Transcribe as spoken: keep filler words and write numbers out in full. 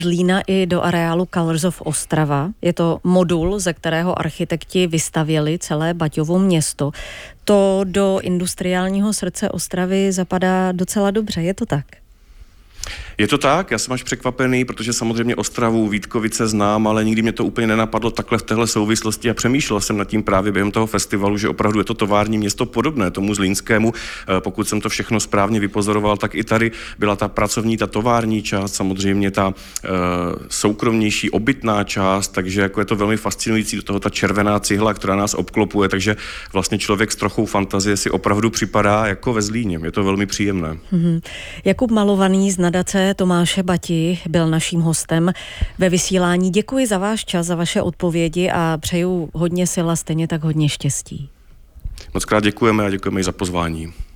Zlína i do areálu Colors of Ostrava. Je to modul, ze kterého architekti vystavěli celé Baťovo město. To do industriálního srdce Ostravy zapadá docela dobře, je to tak? Je to tak, já jsem až překvapený, protože samozřejmě Ostravu, Vítkovice znám, ale nikdy mě to úplně nenapadlo takhle v téhle souvislosti a přemýšlel jsem nad tím právě během toho festivalu, že opravdu je to tovární město podobné tomu zlínskému. Pokud jsem to všechno správně vypozoroval, tak i tady byla ta pracovní, ta tovární část, samozřejmě ta e, soukromnější obytná část, takže jako je to velmi fascinující, do toho ta červená cihla, která nás obklopuje, takže vlastně člověk s trochou fantazie si opravdu připadá jako ve Zlíně. Je to velmi příjemné. Mm-hmm. Jakub Malovaný z nadace Tomáše Bati byl naším hostem ve vysílání. Děkuji za váš čas, za vaše odpovědi a přeju hodně sil a stejně tak hodně štěstí. Moc krát děkujeme a děkujeme i za pozvání.